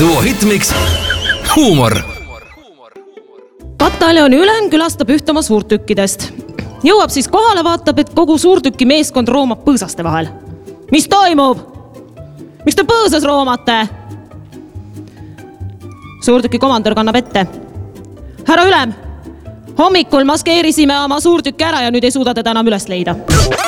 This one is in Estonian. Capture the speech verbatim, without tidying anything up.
duo Hitmix Huumor. Pataljoni ülem külastab üht oma suurtükkidest. Jõuab siis kohale, vaatab, et kogu suurtüki meeskond roomab põõsaste vahel. Mis toimub? Miks te põõsas roomate? Suurtüki komandör kannab ette. Härra ülem, hommikul maskeerisime oma suurtükki ära ja nüüd ei suuda teda enam üles leida.